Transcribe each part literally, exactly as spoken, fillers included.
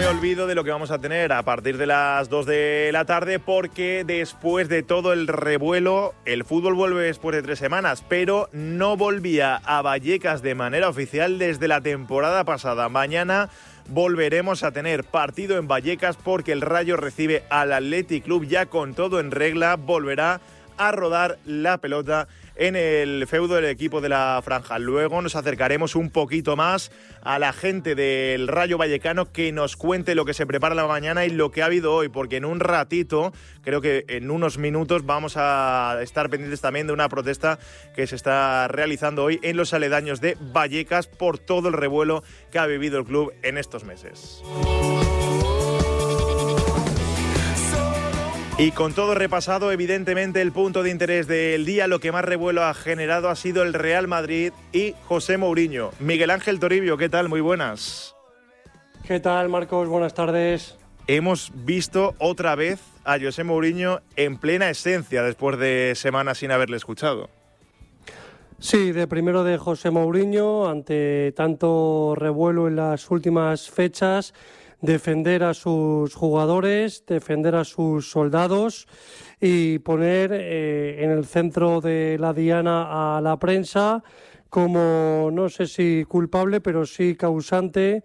me olvido de lo que vamos a tener a partir de las dos de la tarde, porque después de todo el revuelo, el fútbol vuelve después de tres semanas, pero no volvía a Vallecas de manera oficial desde la temporada pasada. Mañana volveremos a tener partido en Vallecas porque el Rayo recibe al Athletic Club ya con todo en regla. Volverá a rodar la pelota en el feudo del equipo de la Franja. Luego nos acercaremos un poquito más a la gente del Rayo Vallecano que nos cuente lo que se prepara la mañana y lo que ha habido hoy, porque en un ratito, creo que en unos minutos, vamos a estar pendientes también de una protesta que se está realizando hoy en los aledaños de Vallecas por todo el revuelo que ha vivido el club en estos meses. Y con todo repasado, evidentemente el punto de interés del día, lo que más revuelo ha generado ha sido el Real Madrid y José Mourinho. Miguel Ángel Toribio, ¿qué tal? Muy buenas. ¿Qué tal, Marcos? Buenas tardes. Hemos visto otra vez a José Mourinho en plena esencia después de semanas sin haberle escuchado. Sí, de primero de José Mourinho, ante tanto revuelo en las últimas fechas, defender a sus jugadores, defender a sus soldados y poner eh, en el centro de la diana a la prensa como, no sé si culpable, pero sí causante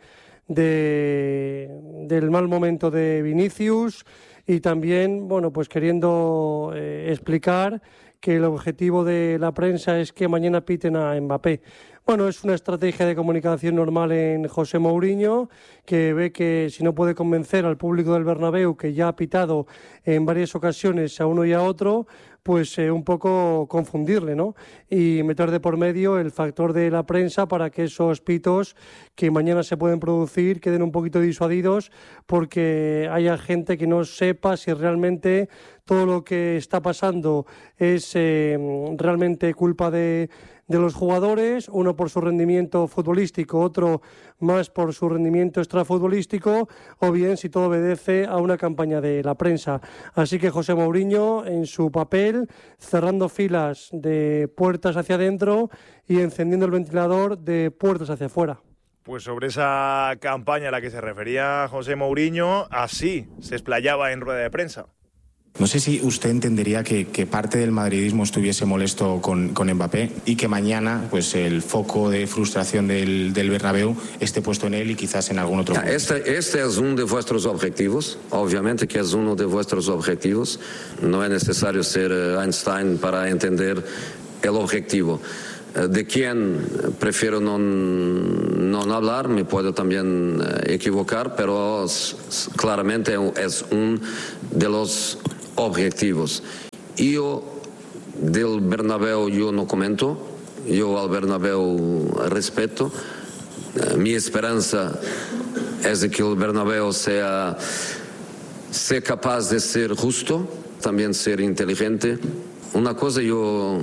de, del mal momento de Vinicius, y también, bueno, pues queriendo eh, explicar que el objetivo de la prensa es que mañana piten a Mbappé. Bueno, es una estrategia de comunicación normal en José Mourinho, que ve que si no puede convencer al público del Bernabéu, que ya ha pitado en varias ocasiones a uno y a otro, pues eh, un poco confundirle, ¿no? Y meter de por medio el factor de la prensa para que esos pitos que mañana se pueden producir queden un poquito disuadidos, porque haya gente que no sepa si realmente todo lo que está pasando es eh, realmente culpa de... de los jugadores, uno por su rendimiento futbolístico, otro más por su rendimiento extrafutbolístico, o bien si todo obedece a una campaña de la prensa. Así que José Mourinho, en su papel, cerrando filas de puertas hacia adentro y encendiendo el ventilador de puertas hacia afuera. Pues sobre esa campaña a la que se refería José Mourinho, así se explayaba en rueda de prensa. No sé si usted entendería que, que parte del madridismo estuviese molesto con, con Mbappé y que mañana pues el foco de frustración del, del Bernabéu esté puesto en él y quizás en algún otro. Este, este es uno de vuestros objetivos, obviamente que es uno de vuestros objetivos. No es necesario ser Einstein para entender el objetivo. De quién prefiero no, no hablar, me puedo también equivocar, pero claramente es uno de los objetivos. Yo del Bernabéu yo no comento, yo al Bernabéu respeto. Mi esperanza es de que el Bernabéu sea, sea capaz de ser justo, también ser inteligente. Una cosa yo,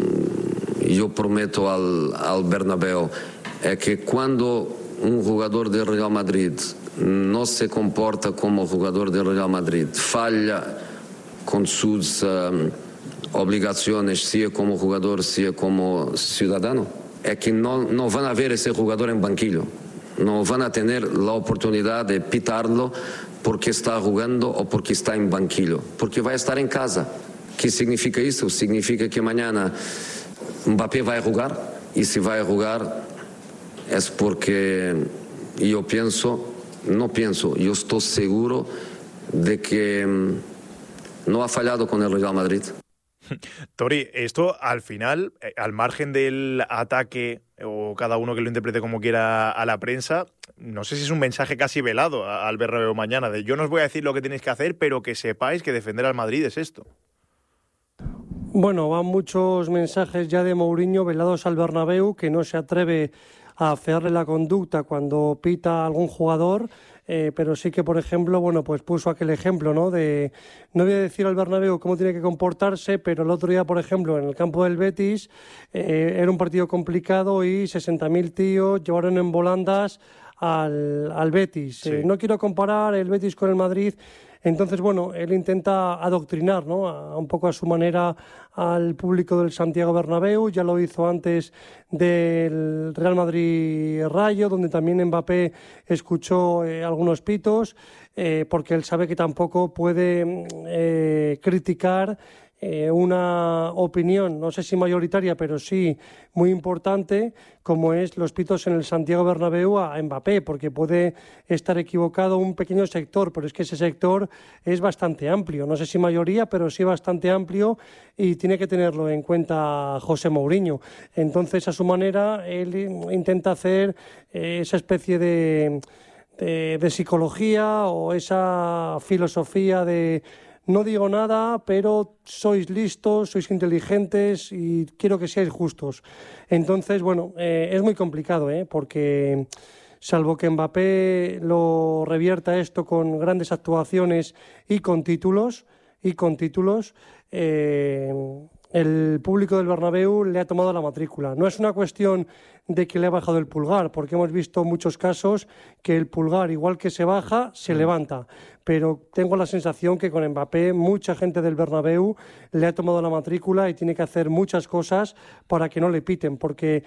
yo prometo al, al Bernabéu es que cuando un jugador del Real Madrid no se comporta como jugador del Real Madrid, falla con sus um, obligaciones, sea como jugador, sea como ciudadano, es que no, no van a ver ese jugador en banquillo, no van a tener la oportunidad de pitarlo porque está jugando o porque está en banquillo, porque va a estar en casa. ¿Qué significa eso? Significa que mañana Mbappé va a jugar, y si va a jugar es porque yo pienso, no pienso, yo estoy seguro de que no ha fallado con el Real Madrid. Tori, esto al final, al margen del ataque, o cada uno que lo interprete como quiera, a la prensa, no sé si es un mensaje casi velado al Bernabéu mañana, de yo no os voy a decir lo que tenéis que hacer, pero que sepáis que defender al Madrid es esto. Bueno, van muchos mensajes ya de Mourinho velados al Bernabéu, que no se atreve a afearle la conducta cuando pita a algún jugador. Eh, pero sí que, por ejemplo, bueno, pues puso aquel ejemplo, ¿no? De, no voy a decir al Bernabéu cómo tiene que comportarse, pero el otro día, por ejemplo, en el campo del Betis, eh, era un partido complicado y sesenta mil tíos llevaron en volandas al, al Betis. Sí. Eh, no quiero comparar el Betis con el Madrid. Entonces, bueno, él intenta adoctrinar, ¿no?, a, un poco a su manera al público del Santiago Bernabéu. Ya lo hizo antes del Real Madrid-Rayo, donde también Mbappé escuchó eh, algunos pitos, eh, porque él sabe que tampoco puede eh, criticar Eh, una opinión, no sé si mayoritaria, pero sí muy importante, como es los pitos en el Santiago Bernabéu a Mbappé, porque puede estar equivocado un pequeño sector, pero es que ese sector es bastante amplio, no sé si mayoría, pero sí bastante amplio, y tiene que tenerlo en cuenta José Mourinho. Entonces, a su manera, él intenta hacer eh, esa especie de, de, de psicología o esa filosofía de: no digo nada, pero sois listos, sois inteligentes y quiero que seáis justos. Entonces, bueno, eh, es muy complicado, ¿eh? Porque salvo que Mbappé lo revierta esto con grandes actuaciones y con títulos, y con títulos, eh, el público del Bernabéu le ha tomado la matrícula. No es una cuestión de que le ha bajado el pulgar, porque hemos visto muchos casos que el pulgar, igual que se baja, se mm. levanta. Pero tengo la sensación que con Mbappé mucha gente del Bernabéu le ha tomado la matrícula y tiene que hacer muchas cosas para que no le piten, porque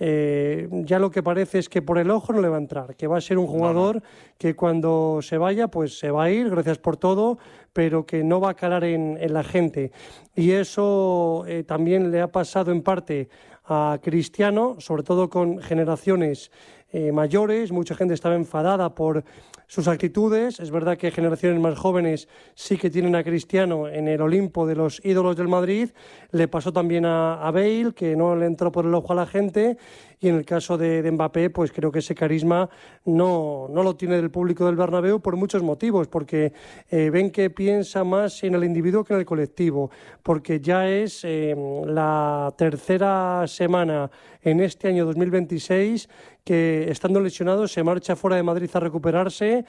eh, ya lo que parece es que por el ojo no le va a entrar, que va a ser un jugador no, no. que cuando se vaya, pues se va a ir, gracias por todo, pero que no va a calar en, en la gente. Y eso eh, también le ha pasado en parte a Cristiano, sobre todo con generaciones eh, mayores. Mucha gente estaba enfadada por sus actitudes. Es verdad que generaciones más jóvenes sí que tienen a Cristiano en el Olimpo de los ídolos del Madrid. Le pasó también a, a Bale, que no le entró por el ojo a la gente. Y en el caso de, de Mbappé, pues creo que ese carisma no, no lo tiene del público del Bernabéu por muchos motivos, porque eh, ven que piensa más en el individuo que en el colectivo, porque ya es eh, la tercera semana en este año dos mil veintiséis que, estando lesionado, se marcha fuera de Madrid a recuperarse,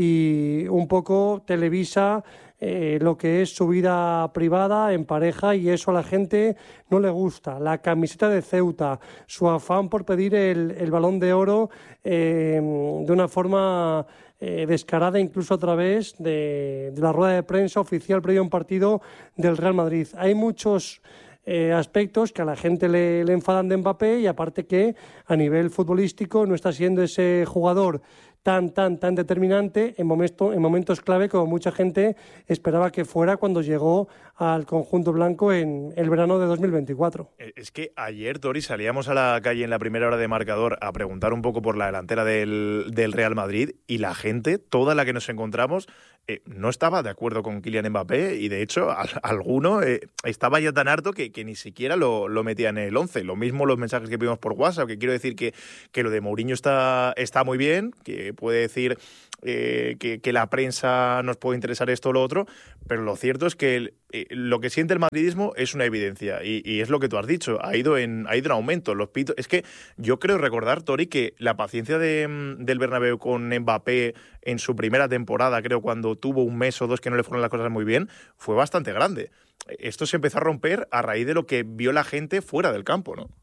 y un poco televisa Eh, lo que es su vida privada en pareja, y eso a la gente no le gusta. La camiseta de Ceuta, su afán por pedir el, el Balón de Oro eh, de una forma eh, descarada, incluso a través de, de la rueda de prensa oficial previo a un partido del Real Madrid. Hay muchos Eh, aspectos que a la gente le, le enfadan de Mbappé, y aparte que a nivel futbolístico no está siendo ese jugador tan, tan, tan determinante en, momento, en momentos clave como mucha gente esperaba que fuera cuando llegó al conjunto blanco en el verano de dos mil veinticuatro. Es que ayer, Tori, salíamos a la calle en la primera hora de marcador a preguntar un poco por la delantera del, del Real Madrid, y la gente, toda la que nos encontramos, eh, no estaba de acuerdo con Kylian Mbappé, y de hecho al, alguno eh, estaba ya tan harto que, que ni siquiera lo, lo metía en el once. Lo mismo los mensajes que vimos por WhatsApp, que quiero decir que, que lo de Mourinho está, está muy bien, que puede decir eh, que, que la prensa nos puede interesar esto o lo otro, pero lo cierto es que el, eh, lo que siente el madridismo es una evidencia, y, y es lo que tú has dicho, ha ido en, ha ido en aumento. Los pitos, es que yo creo recordar, Tori, que la paciencia de, del Bernabéu con Mbappé en su primera temporada, creo cuando tuvo un mes o dos que no le fueron las cosas muy bien, fue bastante grande. Esto se empezó a romper a raíz de lo que vio la gente fuera del campo, ¿no?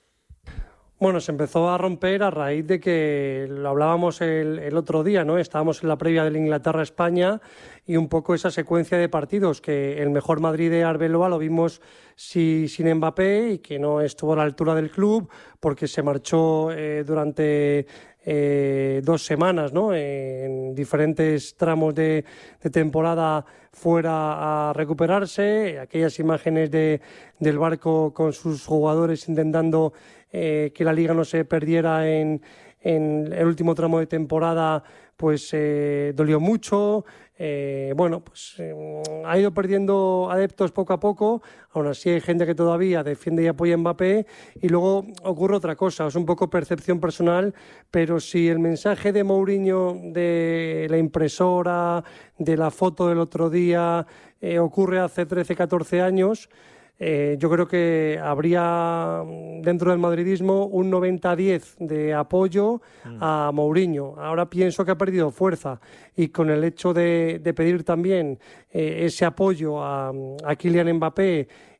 Bueno, se empezó a romper a raíz de que lo hablábamos el, el otro día, ¿no? Estábamos en la previa del Inglaterra-España, y un poco esa secuencia de partidos, que el mejor Madrid de Arbeloa lo vimos si, sin Mbappé, y que no estuvo a la altura del club porque se marchó eh, durante eh, dos semanas, ¿no? En diferentes tramos de, de temporada fuera a recuperarse. Aquellas imágenes de, del barco con sus jugadores intentando Eh, que la Liga no se perdiera en, en el último tramo de temporada, pues eh, dolió mucho. Eh, bueno, pues eh, ha ido perdiendo adeptos poco a poco. Aún así hay gente que todavía defiende y apoya a Mbappé, y luego ocurre otra cosa, es un poco percepción personal, pero si el mensaje de Mourinho de la impresora, de la foto del otro día, eh, ocurre hace trece, catorce años, Eh, yo creo que habría dentro del madridismo un noventa a diez de apoyo mm. a Mourinho. Ahora pienso que ha perdido fuerza, y con el hecho de, de pedir también eh, ese apoyo a, a Kylian Mbappé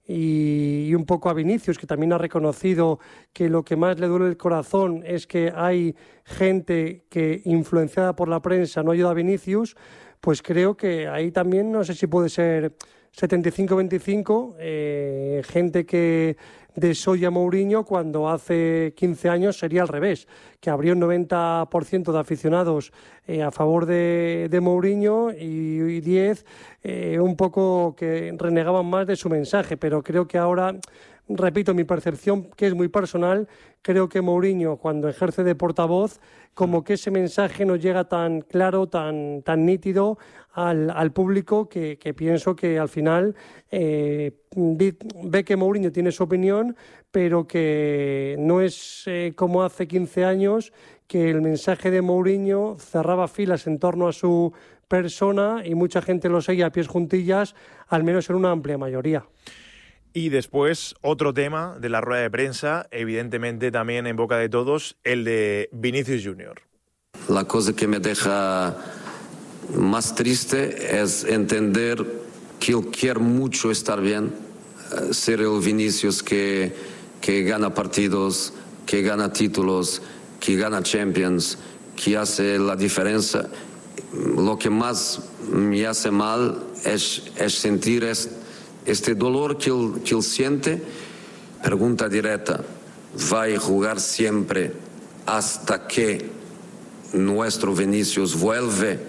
y, y un poco a Vinicius, que también ha reconocido que lo que más le duele el corazón es que hay gente que, influenciada por la prensa, no ayuda a Vinicius, pues creo que ahí también no sé si puede ser setenta y cinco veinticinco, eh, gente que desoye a Mourinho cuando hace quince años sería al revés, que habría un noventa por ciento de aficionados eh, a favor de, de Mourinho y, y diez eh, un poco que renegaban más de su mensaje, pero creo que ahora, repito, mi percepción, que es muy personal, creo que Mourinho, cuando ejerce de portavoz, como que ese mensaje no llega tan claro, tan, tan nítido al, al público, que, que pienso que al final eh, ve que Mourinho tiene su opinión, pero que no es eh, como hace quince años, que el mensaje de Mourinho cerraba filas en torno a su persona y mucha gente lo seguía a pies juntillas, al menos en una amplia mayoría. Y después, otro tema de la rueda de prensa, evidentemente también en boca de todos, el de Vinicius Junior. La cosa que me deja más triste es entender que él quiere mucho estar bien, ser el Vinicius que, que gana partidos, que gana títulos, que gana Champions, que hace la diferencia. Lo que más me hace mal es, es sentir este Este dolor que él, que él siente. Pregunta directa: ¿va a jugar siempre hasta que nuestro Vinicius vuelve?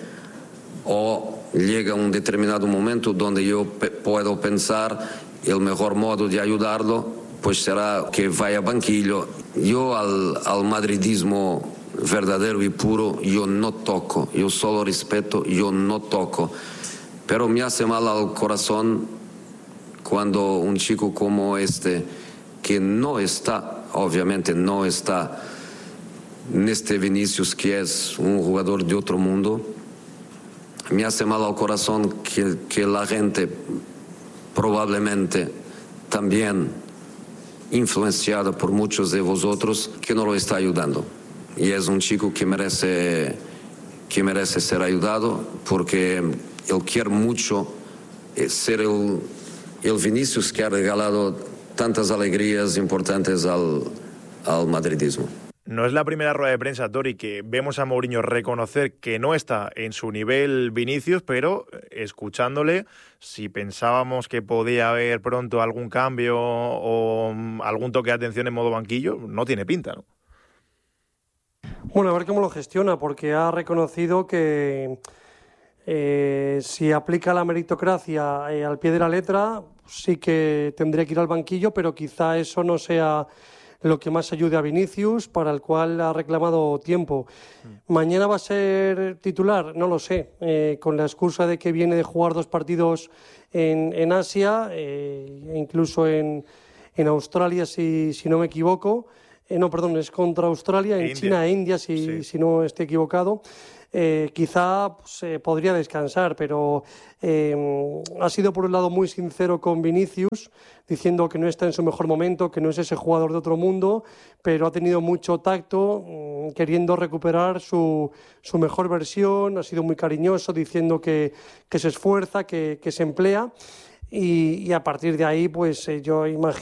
¿O llega un determinado momento donde yo pe- puedo pensar el mejor modo de ayudarlo pues será que vaya a banquillo? Yo al, al madridismo verdadero y puro yo no toco, yo solo respeto, yo no toco. Pero me hace mal al corazón cuando un chico como este, que no está, obviamente no está en este Vinicius, que es un jugador de otro mundo, me hace mal al corazón que, que la gente, probablemente también influenciada por muchos de vosotros, que no lo está ayudando. Y es un chico que merece, que merece ser ayudado, porque él quiere mucho ser el... el Vinicius que ha regalado tantas alegrías importantes al, al madridismo. No es la primera rueda de prensa, Tori, que vemos a Mourinho reconocer que no está en su nivel Vinicius, pero escuchándole, si pensábamos que podía haber pronto algún cambio o algún toque de atención en modo banquillo, no tiene pinta, ¿no? Bueno, a ver cómo lo gestiona, porque ha reconocido que Eh, si aplica la meritocracia eh, al pie de la letra, sí que tendría que ir al banquillo, pero quizá eso no sea lo que más ayude a Vinicius, para el cual ha reclamado tiempo. Mm. ¿Mañana va a ser titular? No lo sé, eh, con la excusa de que viene de jugar dos partidos en, en Asia, eh, incluso en, en Australia, si, si no me equivoco. Eh, no, perdón, es contra Australia, en India. China e India, si, sí. si no estoy equivocado. Eh, quizá pues, eh, podría descansar, pero eh, ha sido por un lado muy sincero con Vinicius, diciendo que no está en su mejor momento, que no es ese jugador de otro mundo, pero ha tenido mucho tacto, mmm, queriendo recuperar su, su mejor versión, ha sido muy cariñoso, diciendo que, que se esfuerza, que, que se emplea, y, y a partir de ahí pues eh, yo imagino